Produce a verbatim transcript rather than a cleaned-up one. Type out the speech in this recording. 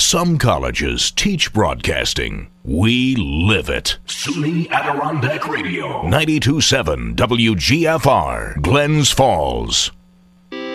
Some colleges teach broadcasting. We live it. SUNY Adirondack Radio. ninety-two point seven W G F R, Glens Falls.